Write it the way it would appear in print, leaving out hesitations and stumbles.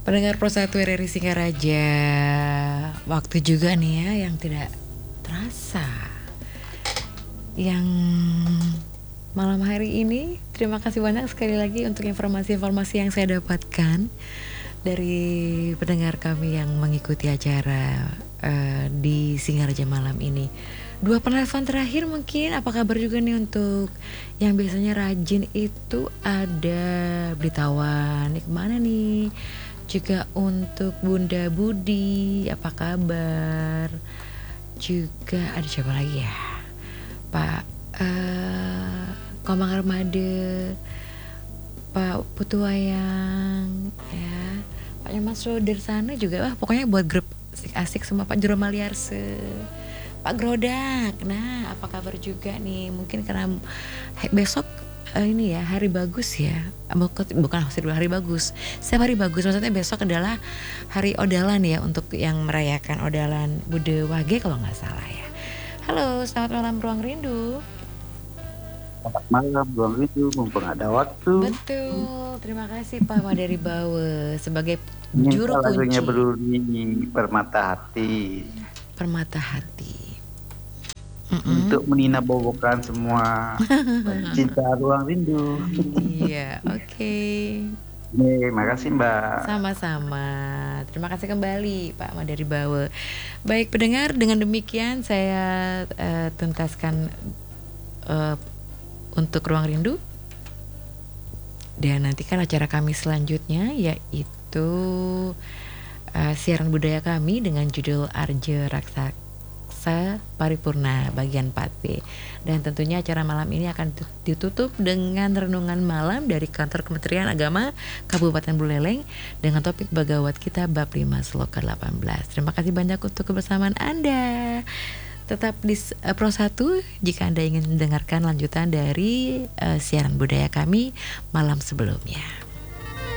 Pendengar Pro 1 RRI Singaraja, waktu juga nih ya yang tidak terasa. Yang malam hari ini, terima kasih banyak sekali lagi untuk informasi-informasi yang saya dapatkan dari pendengar kami yang mengikuti acara di Singaraja malam ini. 2 penelpon terakhir mungkin, apa kabar juga nih untuk yang biasanya rajin itu ada Blitawan, nih kemana nih? Juga untuk Bunda Budi, apa kabar? Juga ada siapa lagi ya? Pak Komang Armade, Pak Putuwayang, ya, Pak Mas Roder sana juga, wah pokoknya buat grup asik-asik semua. Pak Jero Maliarse, Pak Grodak. Nah, apa kabar juga nih? Mungkin karena besok ini ya hari bagus ya, bukan hari bagus, setiap hari bagus, maksudnya besok adalah hari Odalan ya, untuk yang merayakan Odalan Bude Wage kalau nggak salah ya. Halo, selamat malam Ruang Rindu. Selamat malam, Ruang Rindu, mumpung ada waktu. Betul, terima kasih Pak Madari Bawe sebagai juru Minta lagunya kunci Bruni, Permata Hati. Permata Hati. Untuk menina bobokan semua cinta Ruang Rindu. Iya, oke. Terima kasih Mbak. Sama-sama. Terima kasih kembali Pak Madari Bawe. Baik pendengar, dengan demikian saya tuntaskan untuk Ruang Rindu. Dan nantikan acara kami selanjutnya, yaitu siaran budaya kami dengan judul Arja Raksasa Paripurna bagian 4B. Dan tentunya acara malam ini akan ditutup dengan renungan malam dari Kantor Kementerian Agama Kabupaten Buleleng dengan topik Bagawat kita bab 5 sloka 18. Terima kasih banyak untuk kebersamaan Anda. Tetap di Pro 1 jika Anda ingin mendengarkan lanjutan dari siaran budaya kami malam sebelumnya.